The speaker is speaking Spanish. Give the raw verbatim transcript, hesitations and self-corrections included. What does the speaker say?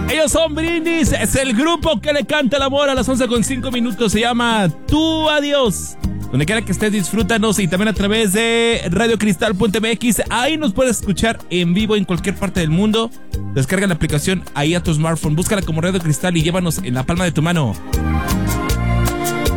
Ellos son Brindis, es el grupo que le canta el amor a las once con cinco minutos. Se llama Tu Adiós. Donde quiera que estés, disfrútanos y también a través de radio cristal punto m x. Ahí nos puedes escuchar en vivo en cualquier parte del mundo. Descarga la aplicación ahí a tu smartphone, búscala como Radio Cristal y llévanos en la palma de tu mano.